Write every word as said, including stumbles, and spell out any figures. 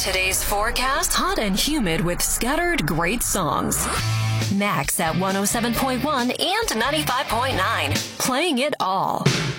Today's forecast, hot and humid with scattered great songs. Max at one oh seven point one and ninety-five point nine. Playing it all.